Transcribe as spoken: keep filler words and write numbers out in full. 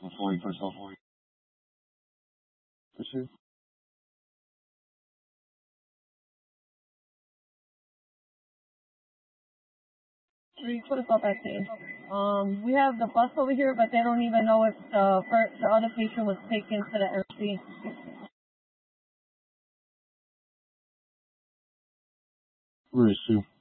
before he puts off. For sure. Three critical vaccines. Um, we have the bus over here, but they don't even know if the first, the other patient was taken to the M C. Where is Sue?